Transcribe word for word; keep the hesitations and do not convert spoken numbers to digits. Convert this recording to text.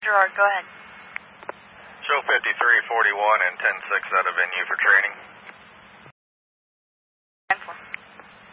Gerard, go ahead. Show fifty-three forty-one and ten six out of venue for training.